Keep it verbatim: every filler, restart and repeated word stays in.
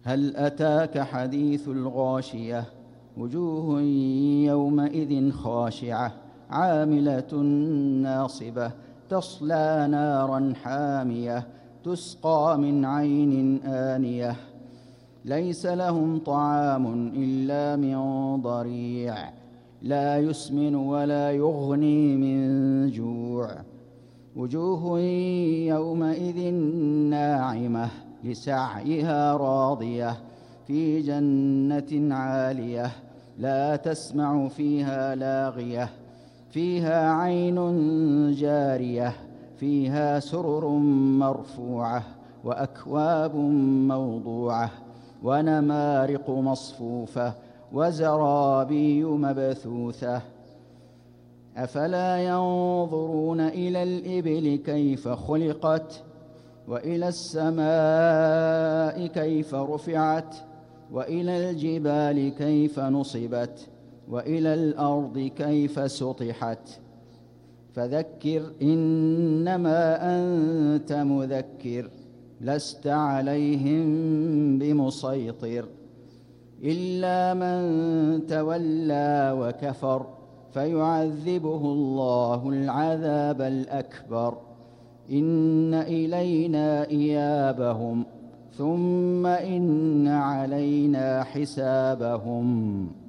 هل أتاك حديث الغاشية وجوه يومئذ خاشعة عاملة ناصبة تصلى نارا حامية تسقى من عين آنية ليس لهم طعام إلا من ضريع لا يسمن ولا يغني من جوع وجوه يومئذ ناعمة لسعيها راضية في جنة عالية لا تسمع فيها لاغية فيها عين جارية فيها سرر مرفوعة وأكواب موضوعة ونمارق مصفوفة وزرابي مبثوثة أفلا ينظرون إلى الإبل كيف خلقت وإلى السماء كيف رفعت وإلى الجبال كيف نصبت وإلى الأرض كيف سطحت فذكر إنما أنت مذكر لست عليهم بمسيطر إلا من تولى وكفر فيعذبه الله العذاب الأكبر إن إلينا إيابهم ثم إن علينا حسابهم.